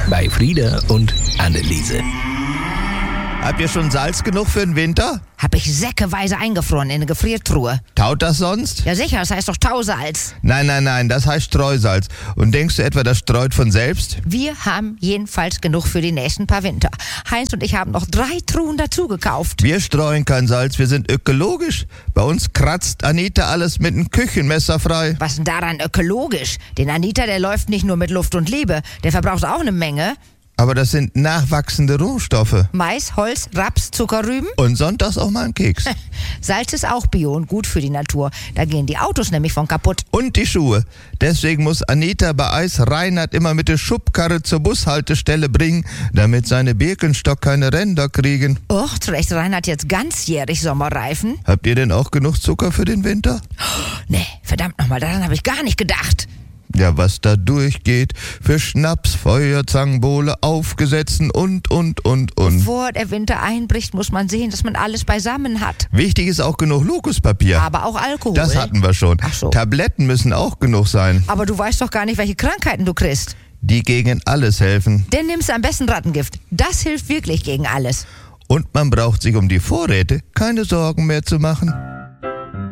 bei Frieda und Anneliese. Habt ihr schon Salz genug für den Winter? Hab ich säckeweise eingefroren in eine Gefriertruhe. Taut das sonst? Ja sicher, das heißt doch Tausalz. Nein, das heißt Streusalz. Und denkst du etwa, das streut von selbst? Wir haben jedenfalls genug für die nächsten paar Winter. Heinz und ich haben noch 3 Truhen dazu gekauft. Wir streuen kein Salz, wir sind ökologisch. Bei uns kratzt Anita alles mit einem Küchenmesser frei. Was denn daran ökologisch? Den Anita, der läuft nicht nur mit Luft und Liebe. Der verbraucht auch eine Menge. Aber das sind nachwachsende Rohstoffe. Mais, Holz, Raps, Zuckerrüben. Und sonntags auch mal ein Keks. Salz ist auch bio und gut für die Natur. Da gehen die Autos nämlich von kaputt. Und die Schuhe. Deswegen muss Anita bei Eis Reinhard immer mit der Schubkarre zur Bushaltestelle bringen, damit seine Birkenstock keine Ränder kriegen. Och, trägt Reinhard jetzt ganzjährig Sommerreifen? Habt ihr denn auch genug Zucker für den Winter? Nee, verdammt nochmal, daran habe ich gar nicht gedacht. Ja, was da durchgeht, für Schnaps, Feuerzangenbowle, Aufgesetzen und. Bevor der Winter einbricht, muss man sehen, dass man alles beisammen hat. Wichtig ist auch genug Lokuspapier. Aber auch Alkohol. Das hatten wir schon. Ach so. Tabletten müssen auch genug sein. Aber du weißt doch gar nicht, welche Krankheiten du kriegst. Die gegen alles helfen. Dann nimmst du am besten Rattengift. Das hilft wirklich gegen alles. Und man braucht sich um die Vorräte keine Sorgen mehr zu machen.